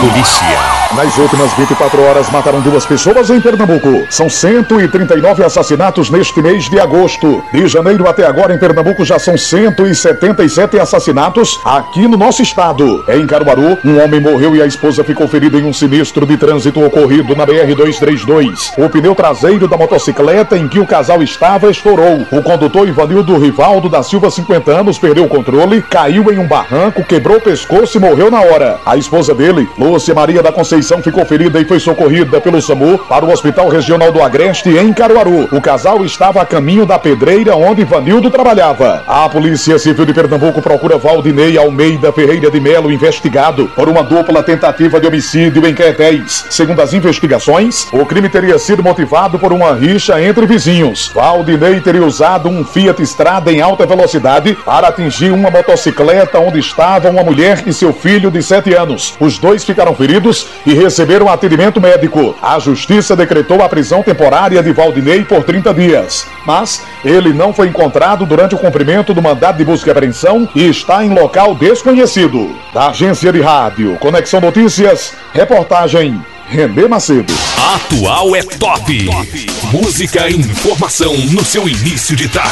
polícia. Nas últimas 24 horas mataram 2 pessoas em Pernambuco. São 139 assassinatos neste mês de agosto. De janeiro até agora em Pernambuco já são 177 assassinatos aqui no nosso estado. Em Caruaru, um homem morreu e a esposa ficou ferida em um sinistro de trânsito ocorrido na BR-232. O pneu traseiro da motocicleta em que o casal estava estourou. O condutor Ivanildo Rivaldo da Silva, 50 anos, perdeu o controle, caiu em um barranco, quebrou o pescoço e morreu na hora. A esposa dele, Lúcia Maria da Conceição, ficou ferida e foi socorrida pelo SAMU para o Hospital Regional do Agreste, em Caruaru. O casal estava a caminho da pedreira onde Ivanildo trabalhava. A Polícia Civil de Pernambuco procura Valdinei Almeida Ferreira de Melo, investigado por uma dupla tentativa de homicídio em Caetés. Segundo as investigações, o crime teria sido motivado por uma rixa entre vizinhos. Valdinei teria usado um Fiat Strada em alta velocidade para atingir uma motocicleta onde estava uma mulher e seu filho de 7 anos. Os dois ficaram feridos e receberam atendimento médico. A justiça decretou a prisão temporária de Valdinei por 30 dias. Mas ele não foi encontrado durante o cumprimento do mandado de busca e apreensão e está em local desconhecido. Da agência de rádio Conexão Notícias, reportagem Renê Macedo. Atual é top. Música e informação no seu início de tarde.